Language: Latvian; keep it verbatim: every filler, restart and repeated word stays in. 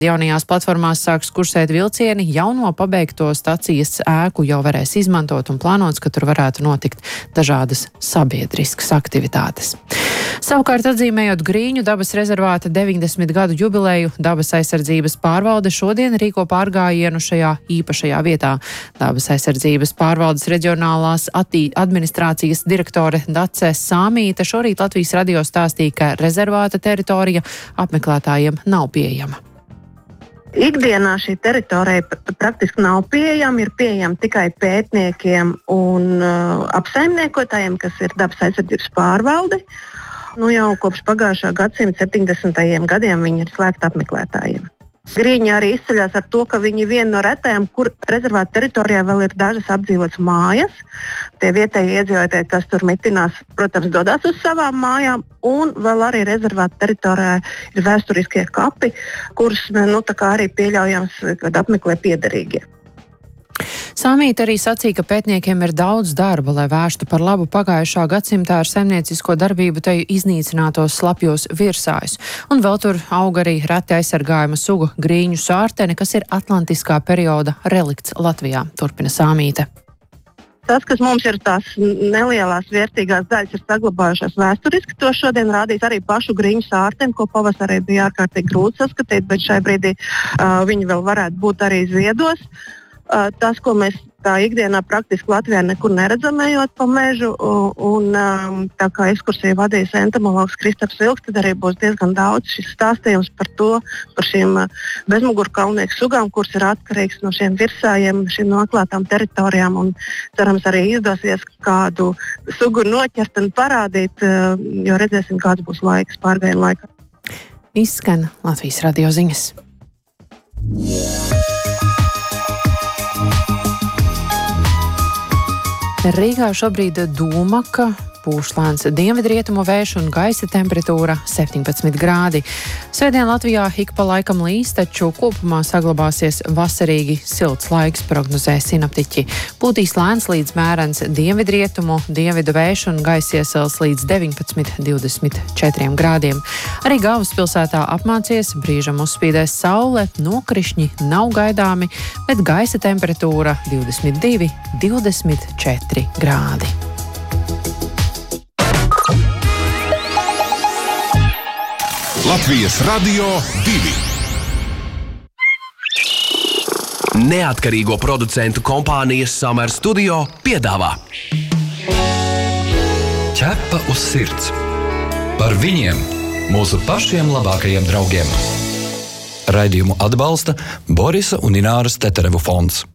Jaunajās platformās sāks kursēt vilcieni, jauno pabeigto stacijas ēku jau varēs izmantot un plānots, ka tur varētu notikt dažādas sabiedriskas aktivitātes. Savukārt, atzīmējot Grīņu dabas rezervāta deviņdesmit gadu jubileju, dabas aizsardzības pārvalde šodien rīko pārgājienu šajā īpašajā vietā. Dabas aizsardzības pārvaldes reģionālās administrācijas direktore Dace Sāmīte šorīt Latvijas radio stāstīja, ka rezervāta teritorija apmeklētājiem nav pieejama. Ikdienā šī teritorija praktiski nav pieejama, ir pieejama tikai pētniekiem un uh, apsaimniekotājiem, kas ir dabas aizsardzības pārvalde. Nu, jau kopš pagājušā gadsimta septiņdesmitajiem gadiem viņi ir slēgti apmeklētājiem. Grīņi arī izceļas ar to, ka viņi viena no retajām, kur rezervāta teritorijā vēl ir dažas apdzīvotas mājas. Tie vietēji iedzīvotāji, kas tur mitinās, protams, dodas uz savām mājām, un vēl arī rezervāta teritorijā ir vēsturiskie kapi, kurus nu, tā kā arī pieļaujams, kad apmeklē piederīgie. Sāmīte arī sacīja, ka pētniekiem ir daudz darba, lai vērstu par labu pagājušā gadsimtā ar saimniecisko darbību teju iznīcinātos slapjos virsājus. Un vēl tur aug arī reti aizsargājuma suga grīņu sārtene, kas ir atlantiskā perioda relikts Latvijā, turpina Sāmīte. Tas, kas mums ir tās nelielās vērtīgās daļas, ir saglabājušās vēsturiski. To šodien rādīs arī pašu grīņu sārteni, ko pavasarī bija ārkārtīgi grūti saskatīt, bet šai brīdī uh, viņi vēl varētu būt arī ziedos. Uh, tas, ko mēs tā ikdienā praktiski Latvijā nekur neredzam, ejot pa mežu, un um, tā kā ekskursiju vadīs entomologs Kristaps Vilks, tad arī būs diezgan daudz šis stāstījums par to, par šīm uh, bezmugurkaulnieku sugām, kuras ir atkarīgs no šiem virsājiem, šīm noklātām teritorijām, un cerams arī izdosies kādu sugu noķert un parādīt, uh, jo redzēsim, kāds būs laiks pārgājienu laikā. Izskan Latvijas radio ziņas. Rīgā šobrīd dūmaka, pūš lēns dienvidrietumu vējš un gaisa temperatūra septiņpadsmit grādi. Svētdien Latvijā ik pa laikam līs, taču kopumā saglabāsies vasarīgi silts laiks, prognozē sinoptiķi. Pūtīs lēns līdz mērens dienvidrietumu, dienvidu vējš un gaisa iesils līdz deviņpadsmit līdz divdesmit četriem grādiem. Arī galvaspilsētā apmācies, brīžam uzspīdēs saule, nokrišņi nav gaidāmi, bet gaisa temperatūra divdesmit divi līdz divdesmit četri grādi. Latvijas radio divi. Neatkarīgo producentu kompānijas Summer Studio piedāvā Ķepa uz sirds. Par viņiem, mūsu pašiem labākajiem draugiem. Raidījumu atbalsta Borisa un Ināras Teterevu fonds.